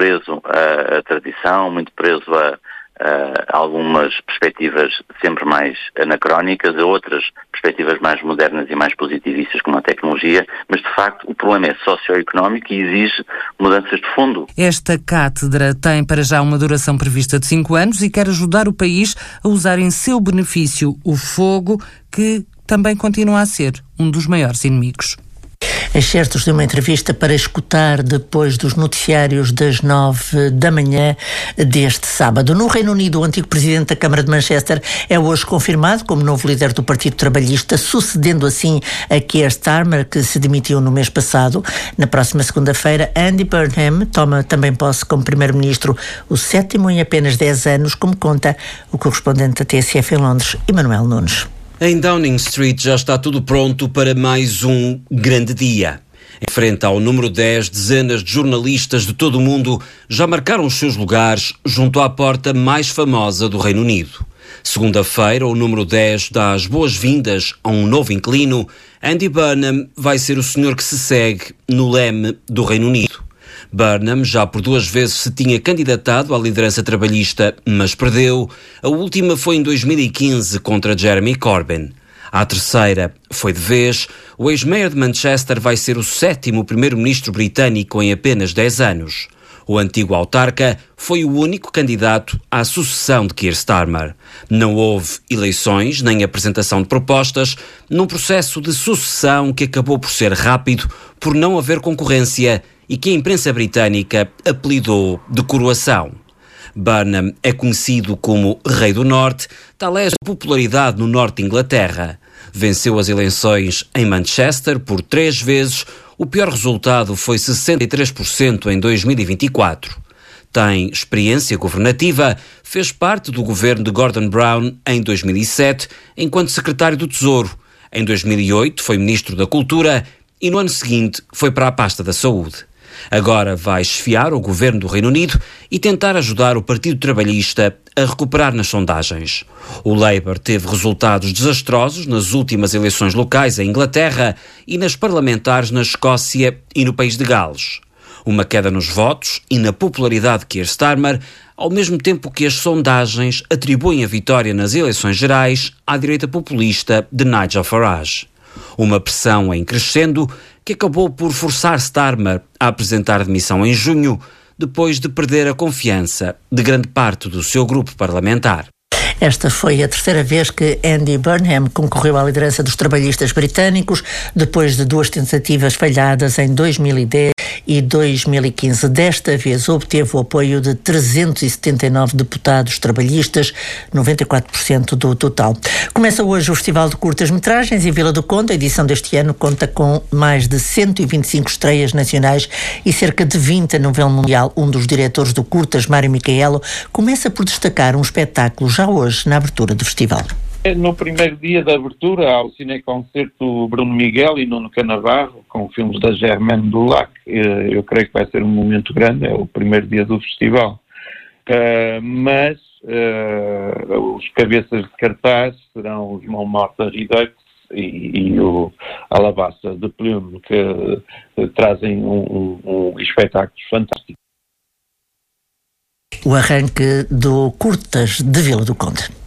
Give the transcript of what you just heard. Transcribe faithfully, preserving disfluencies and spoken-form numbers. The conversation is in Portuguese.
preso à, à tradição, muito preso a, a algumas perspectivas sempre mais anacrónicas, a outras perspectivas mais modernas e mais positivistas como a tecnologia, mas de facto o problema é socioeconómico e exige mudanças de fundo. Esta cátedra tem para já uma duração prevista de cinco anos e quer ajudar o país a usar em seu benefício o fogo, que também continua a ser um dos maiores inimigos. Excertos de uma entrevista para escutar depois dos noticiários das nove da manhã deste sábado. No Reino Unido, o antigo presidente da Câmara de Manchester é hoje confirmado como novo líder do Partido Trabalhista, sucedendo assim a Keir Starmer, que se demitiu no mês passado. Na próxima segunda-feira, Andy Burnham toma também posse como primeiro-ministro, o sétimo em apenas dez anos, como conta o correspondente da T S F em Londres, Emanuel Nunes. Em Downing Street já está tudo pronto para mais um grande dia. Em frente ao número dez, dezenas de jornalistas de todo o mundo já marcaram os seus lugares junto à porta mais famosa do Reino Unido. Segunda-feira, o número dez dá as boas-vindas a um novo inquilino. Andy Burnham vai ser o senhor que se segue no leme do Reino Unido. Burnham já por duas vezes se tinha candidatado à liderança trabalhista, mas perdeu. A última foi em dois mil e quinze contra Jeremy Corbyn. À terceira foi de vez. O ex-mayor de Manchester vai ser o sétimo primeiro-ministro britânico em apenas dez anos. O antigo autarca foi o único candidato à sucessão de Keir Starmer. Não houve eleições nem apresentação de propostas, num processo de sucessão que acabou por ser rápido por não haver concorrência e que a imprensa britânica apelidou de coroação. Burnham é conhecido como Rei do Norte, tal é a sua popularidade no norte de Inglaterra. Venceu as eleições em Manchester por três vezes, o pior resultado foi sessenta e três por cento em dois mil e vinte e quatro. Tem experiência governativa, fez parte do governo de Gordon Brown em dois mil e sete, enquanto secretário do Tesouro. Em dois mil e oito foi ministro da Cultura e no ano seguinte foi para a pasta da Saúde. Agora vai esfiar o governo do Reino Unido e tentar ajudar o Partido Trabalhista a recuperar nas sondagens. O Labour teve resultados desastrosos nas últimas eleições locais em Inglaterra e nas parlamentares na Escócia e no país de Gales. Uma queda nos votos e na popularidade de Keir Starmer, ao mesmo tempo que as sondagens atribuem a vitória nas eleições gerais à direita populista de Nigel Farage. Uma pressão em crescendo que acabou por forçar Starmer a apresentar demissão em junho, depois de perder a confiança de grande parte do seu grupo parlamentar. Esta foi a terceira vez que Andy Burnham concorreu à liderança dos trabalhistas britânicos, depois de duas tentativas falhadas em dois mil e dez e dois mil e quinze. Desta vez obteve o apoio de trezentos e setenta e nove deputados trabalhistas, noventa e quatro por cento do total. Começa hoje o Festival de Curtas-Metragens em Vila do Conde. A edição deste ano conta com mais de cento e vinte e cinco estreias nacionais e cerca de vinte a nível mundial. Um dos diretores do Curtas, Mário Micaelo, começa por destacar um espetáculo já hoje na abertura do festival. No primeiro dia da abertura, há o cineconcerto Bruno Miguel e Nuno Canavarro, com filmes da Germaine Dulac. Eu creio que vai ser um momento grande, é o primeiro dia do festival. Uh, mas uh, os cabeças de cartaz serão os Montmartre Redux e, e o Alabasta de Plume, que uh, trazem um, um, um espetáculo fantástico. O arranque do Curtas de Vila do Conde.